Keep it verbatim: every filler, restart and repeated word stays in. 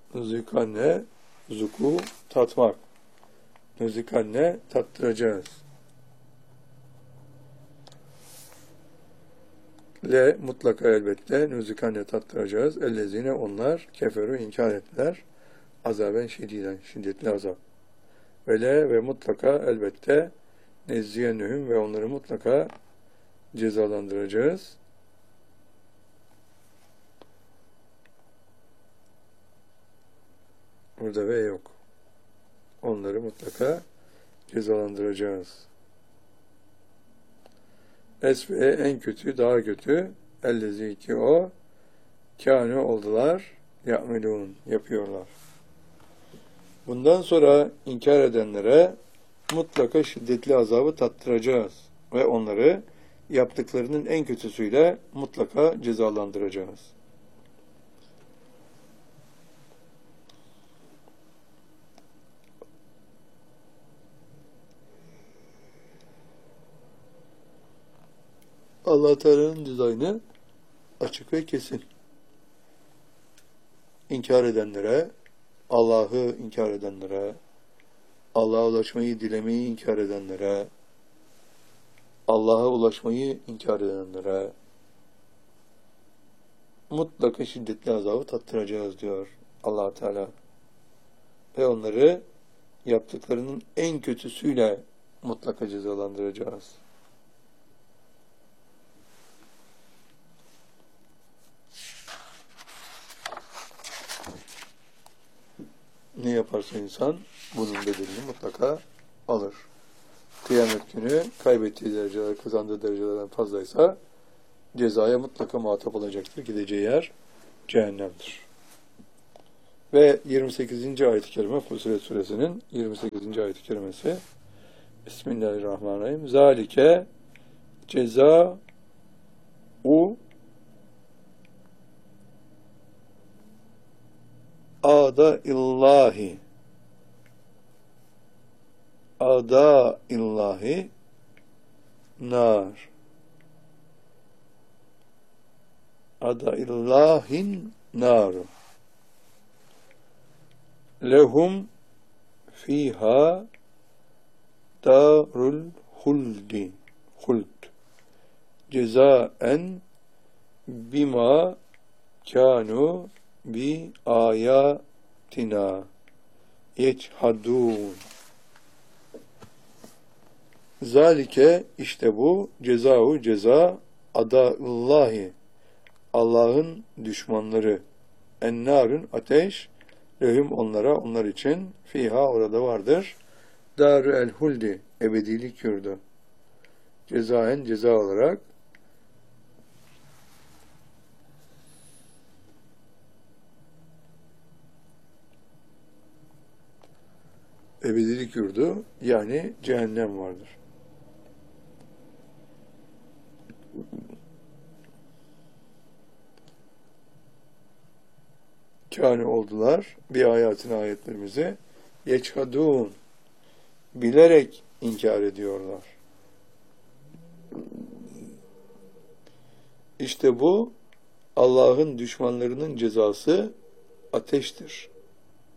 Nuzikanne, zuku, tatmak. Nuzikanne, tattıracağız. Le, mutlaka elbette, nuzikanne tattıracağız. Ellezine, onlar, keferu, inkar ettiler. Azaben şididen, şiddetli azap. Ve le ve mutlaka elbette, nezziyenühüm ve onları mutlaka cezalandıracağız. Burada ve yok. Onları mutlaka cezalandıracağız. Esve en kötü, daha kötü. Ellezi ki o kâne oldular. Ya'melûn yapıyorlar. Bundan sonra inkar edenlere mutlaka şiddetli azabı tattıracağız ve onları yaptıklarının en kötüsüyle mutlaka cezalandıracağız. Allah Teala'nın dizaynı açık ve kesin. İnkar edenlere, Allah'ı inkar edenlere, Allah'a ulaşmayı dilemeyi inkar edenlere, Allah'a ulaşmayı inkar edenlere mutlaka şiddetli azabı tattıracağız diyor Allah Teala. Ve onları yaptıklarının en kötüsüyle mutlaka cezalandıracağız. Ne yaparsa insan bunun bedelini mutlaka alır. Kıyamet günü kaybettiği dereceler, kazandığı derecelerden fazlaysa cezaya mutlaka muhatap olacaktır. Gideceği yer cehennemdir. Ve yirmi sekizinci ayet-i kerime Fussilet suresinin yirmi sekizinci ayet-i kerimesi Bismillahirrahmanirrahim. Zalike ceza u Ada illahi Ada illahi nar Ada illahin naru lehum fiha darul huldi huld cezaen bima kanu bi ayatina yeçhadun. Zalike işte bu cezau ceza adaullahi Allah'ın düşmanları ennarun ateş lehum onlara onlar için fiha orada vardır daru el huldi ebedilik yurdu cezaen ceza olarak ebedilik yurdu yani cehennem vardır. Kâne oldular bir ayetine ayetlerimizi yeçhadûn bilerek inkar ediyorlar. İşte bu Allah'ın düşmanlarının cezası ateştir.